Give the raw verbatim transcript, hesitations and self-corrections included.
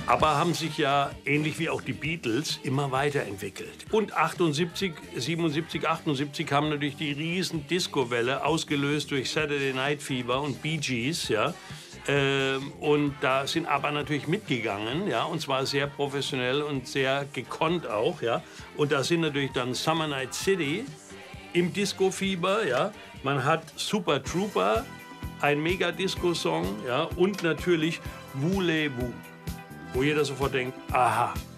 aber haben sich ja, ähnlich wie auch die Beatles, immer weiterentwickelt. Und achtundsiebzig, siebenundsiebzig, achtundsiebzig kam natürlich die riesen Disco-Welle, ausgelöst durch Saturday Night Fever und Bee Gees, ja. Ähm, und da sind aber natürlich mitgegangen, ja, und zwar sehr professionell und sehr gekonnt auch, ja. Und da sind natürlich dann Summer Night City im Disco-Fieber, ja. Man hat Super Trooper, ein Mega-Disco-Song, ja, und natürlich Voulez-Vous, wo jeder sofort denkt, aha,